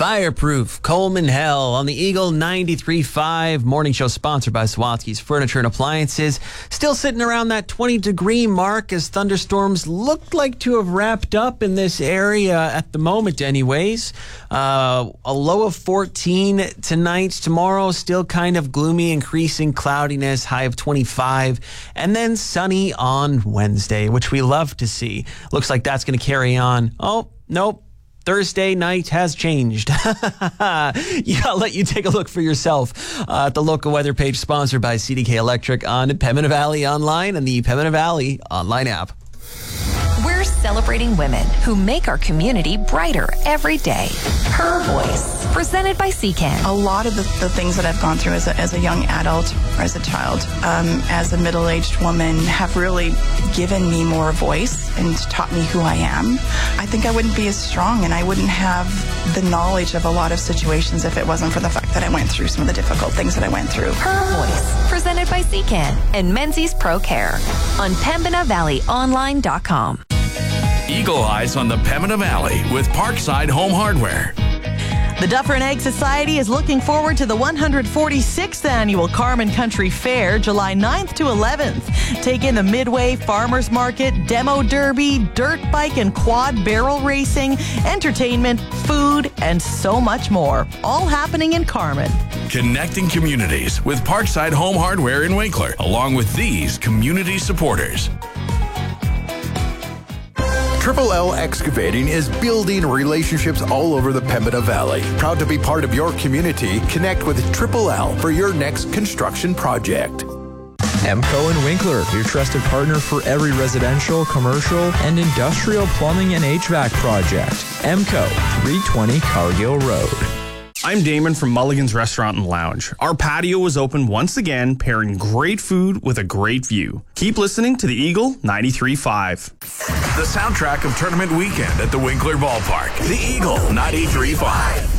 Fireproof Coleman Hell on the Eagle 93.5 morning show, sponsored by Sawatsky's Furniture and Appliances. Still sitting around that 20-degree mark as thunderstorms look like to have wrapped up in this area at the moment anyways. A low of 14 tonight. Tomorrow still kind of gloomy, increasing cloudiness, high of 25, and then sunny on Wednesday, which we love to see. Looks like that's going to carry on. Oh, nope. Thursday night has changed. Yeah, I'll let you take a look for yourself at the local weather page, sponsored by CDK Electric on Pembina Valley Online and the Pembina Valley online app. We're celebrating women who make our community brighter every day. Her Voice, presented by CCAN. A lot of the things that I've gone through as a young adult or as a child, as a middle-aged woman, have really given me more voice and taught me who I am. I think I wouldn't be as strong and I wouldn't have the knowledge of a lot of situations if it wasn't for the fact that I went through some of the difficult things that I went through. Her Voice, presented by CCAN and Menzies Pro Care on PembinaValleyOnline.com. Eagle Eyes on the Pembina Valley with Parkside Home Hardware. The Dufferin Egg Society is looking forward to the 146th annual Carman Country Fair, July 9th to 11th. Take in the Midway Farmers Market, Demo Derby, dirt bike and quad barrel racing, entertainment, food, and so much more. All happening in Carman. Connecting communities with Parkside Home Hardware in Winkler, along with these community supporters. Triple L Excavating is building relationships all over the Pembina Valley. Proud to be part of your community. Connect with Triple L for your next construction project. EMCO and Winkler, your trusted partner for every residential, commercial, and industrial plumbing and HVAC project. EMCO, 320 Cargill Road. I'm Damon from Mulligan's Restaurant and Lounge. Our patio is open once again, pairing great food with a great view. Keep listening to the Eagle 93.5. The soundtrack of tournament weekend at the Winkler Ballpark. The Eagle 93.5.